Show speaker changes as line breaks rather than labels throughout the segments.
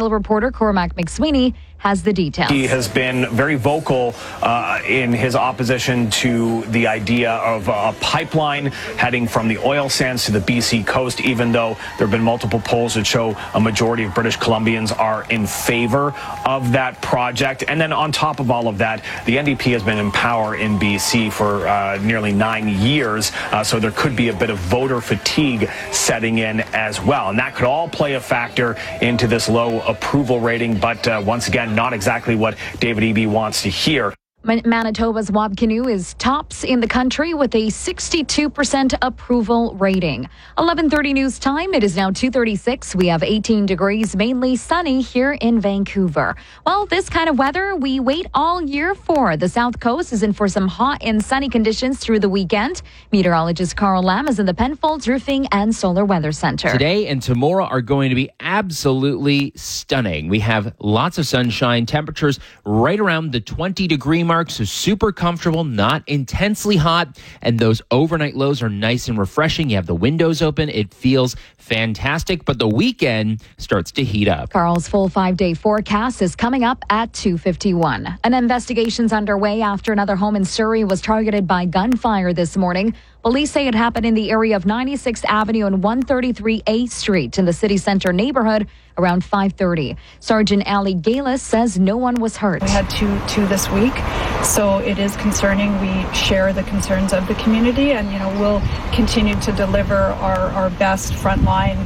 Bureau reporter Cormac McSweeney has the details.
He has been very vocal in his opposition to the idea of a pipeline heading from the oil sands to the BC coast, even though there have been multiple polls that show a majority of British Columbians are in favor of that project. And then on top of all of that, the NDP has been in power in BC for nearly 9 years, so there could be a bit of voter fatigue setting in as well. And that could all play a factor into this low approval rating, but once again, not exactly what David Eby wants to hear.
Manitoba's Wabkinew is tops in the country with a 62% approval rating. 11:30 news time. It is now 2:36. We have 18 degrees, mainly sunny here in Vancouver. Well, this kind of weather we wait all year for. The South Coast is in for some hot and sunny conditions through the weekend. Meteorologist Carl Lam is in the Penfolds Roofing and Solar Weather Center.
Today and tomorrow are going to be absolutely stunning. We have lots of sunshine, temperatures right around the 20-degree mark. So super comfortable, not intensely hot, and those overnight lows are nice and refreshing. You have the windows open. It feels fantastic, but the weekend starts to heat up.
Carl's full 5-day forecast is coming up at 2:51. An investigation's underway after another home in Surrey was targeted by gunfire this morning. Police say it happened in the area of 96th Avenue and 133A Street in the city center neighborhood around 5:30. Sergeant Ali Galis says no one was hurt.
We had two this week, so it is concerning. We share the concerns of the community, and we'll continue to deliver our best frontline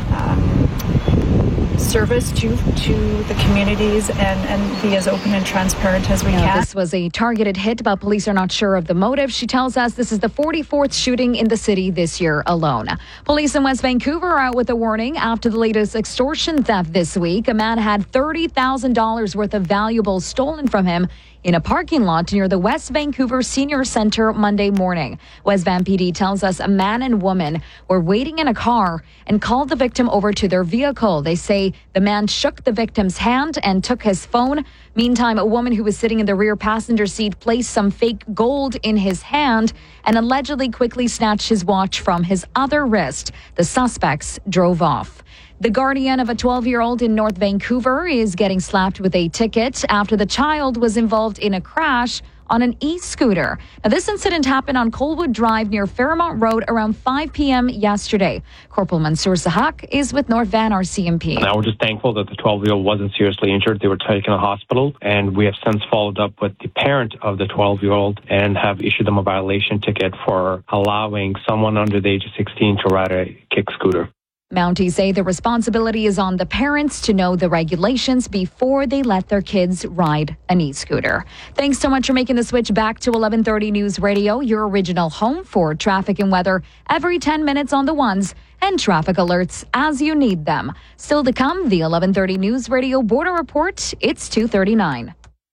service to the communities and be as open and transparent as we can.
This was a targeted hit, but police are not sure of the motive. She tells us this is the 44th shooting in the city this year alone. Police in West Vancouver are out with a warning after the latest extortion theft this week. A man had $30,000 worth of valuables stolen from him in a parking lot near the West Vancouver Senior Centre Monday morning. West Van PD tells us a man and woman were waiting in a car and called the victim over to their vehicle. They say the man shook the victim's hand and took his phone. Meantime, a woman who was sitting in the rear passenger seat placed some fake gold in his hand and allegedly quickly snatched his watch from his other wrist. The suspects drove off. The guardian of a 12-year-old in North Vancouver is getting slapped with a ticket after the child was involved in a crash on an e-scooter. Now, this incident happened on Colwood Drive near Fairmont Road around 5 p.m. yesterday. Corporal Mansour Sahak is with North Van RCMP.
Now, we're just thankful that the 12-year-old wasn't seriously injured. They were taken to the hospital, and we have since followed up with the parent of the 12-year-old and have issued them a violation ticket for allowing someone under the age of 16 to ride a kick scooter.
Mounties say the responsibility is on the parents to know the regulations before they let their kids ride an e-scooter. Thanks so much for making the switch back to 11:30 News Radio, your original home for traffic and weather every 10 minutes on the ones and traffic alerts as you need them. Still to come, the 11:30 News Radio Border Report. It's 2:39.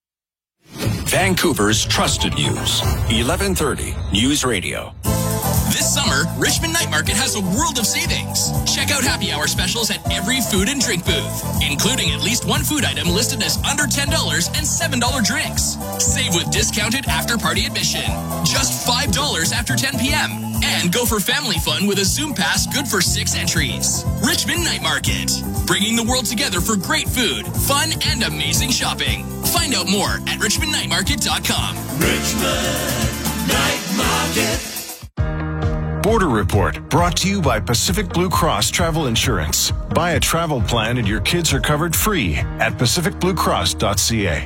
Vancouver's trusted news. 11:30 News Radio.
This summer, Richmond Night Market has a world of savings. Check out happy hour specials at every food and drink booth, including at least one food item listed as under $10 and $7 drinks. Save with discounted after-party admission. Just $5 after 10 p.m. And go for family fun with a Zoom Pass good for 6 entries. Richmond Night Market, bringing the world together for great food, fun, and amazing shopping. Find out more at richmondnightmarket.com.
Richmond Night Market. Border Report brought to you by Pacific Blue Cross Travel Insurance. Buy a travel plan and your kids are covered free at pacificbluecross.ca.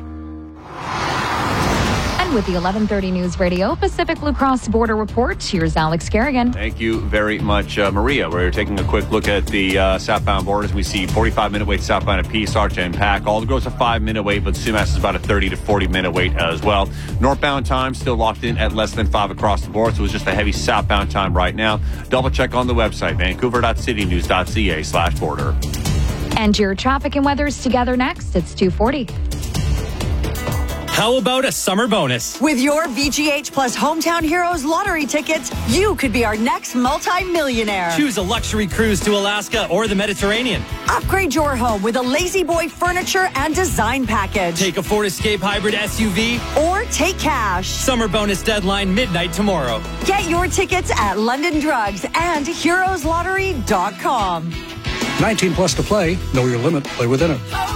And with the 11:30 News Radio Pacific Blue Cross Border Report, here's Alex Kerrigan.
Thank you very much, Maria. We're taking a quick look at the southbound borders. We see 45-minute wait southbound at Peace Arch and Pack. Aldergrove's a 5-minute wait, but Sumas is about a 30 to 40-minute wait as well. Northbound time still locked in at less than 5 across the board, so it's just a heavy southbound time right now. Double check on the website, vancouver.citynews.ca/border.
And your traffic and weather's together next. It's 2:40.
How about a summer bonus?
With your VGH Plus Hometown Heroes lottery tickets, you could be our next multi-millionaire.
Choose a luxury cruise to Alaska or the Mediterranean.
Upgrade your home with a Lazy Boy furniture and design package.
Take a Ford Escape hybrid SUV.
Or take cash.
Summer bonus deadline midnight tomorrow.
Get your tickets at London Drugs and heroeslottery.com.
19 plus to play. Know your limit. Play within it.